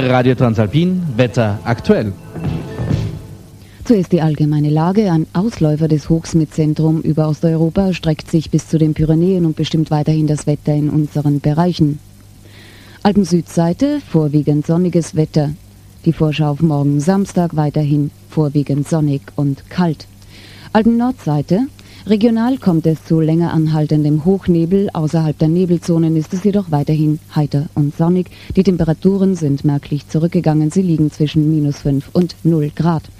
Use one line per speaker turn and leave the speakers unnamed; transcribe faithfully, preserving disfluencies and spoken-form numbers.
Radio Transalpin, Wetter aktuell.
Zuerst die allgemeine Lage. Ein Ausläufer des Hochsmitzentrum über Osteuropa streckt sich bis zu den Pyrenäen und bestimmt weiterhin das Wetter in unseren Bereichen. Alpensüdseite, vorwiegend sonniges Wetter. Die Vorschau auf morgen Samstag weiterhin vorwiegend sonnig und kalt. Alpennordseite, regional kommt es zu länger anhaltendem Hochnebel. Außerhalb der Nebelzonen ist es jedoch weiterhin heiter und sonnig. Die Temperaturen sind merklich zurückgegangen. Sie liegen zwischen minus fünf und null Grad.